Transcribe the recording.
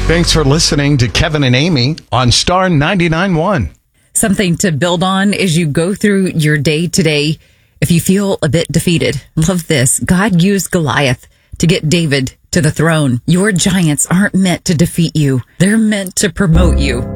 Thanks for listening to Kevin and Amy on Star 99.1. Something to build on as you go through your day today. If you feel a bit defeated, love this. God used Goliath to get David to the throne. Your giants aren't meant to defeat you. They're meant to promote you.